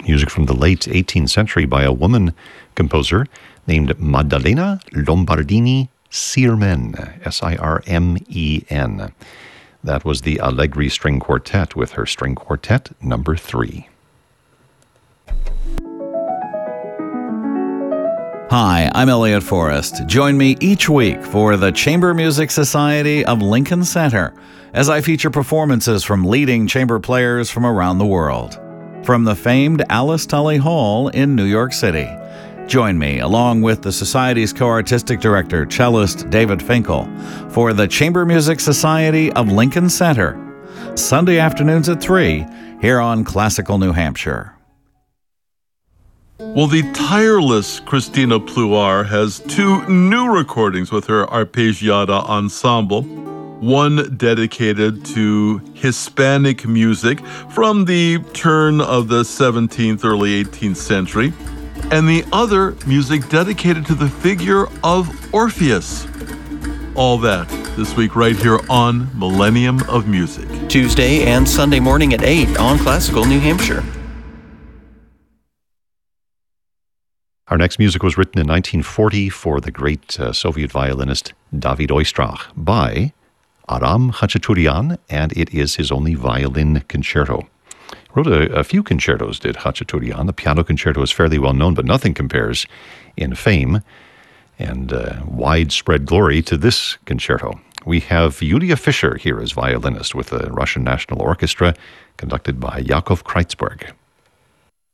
Music from the late 18th century by a woman composer named Maddalena Lombardini Sirmen, S-I-R-M-E-N. That was the Allegri String Quartet with her String Quartet number 3. Hi, I'm Elliot Forrest. Join me each week for the Chamber Music Society of Lincoln Center as I feature performances from leading chamber players from around the world. From the famed Alice Tully Hall in New York City. Join me, along with the Society's co-artistic director, cellist David Finkel, for the Chamber Music Society of Lincoln Center, Sunday afternoons at 3, here on Classical New Hampshire. Well, the tireless Christina Pluar has 2 new recordings with her Arpeggiata Ensemble, one dedicated to Hispanic music from the turn of the 17th, early 18th century, and the other music dedicated to the figure of Orpheus. All that this week right here on Millennium of Music. Tuesday and Sunday morning at 8 on Classical New Hampshire. Our next music was written in 1940 for the great Soviet violinist David Oistrakh by Aram Khachaturian, and it is his only violin concerto. Wrote a few concertos, did Khachaturian. The piano concerto is fairly well known, but nothing compares in fame and widespread glory to this concerto. We have Yulia Fischer here as violinist with the Russian National Orchestra, conducted by Yakov Kreitzberg.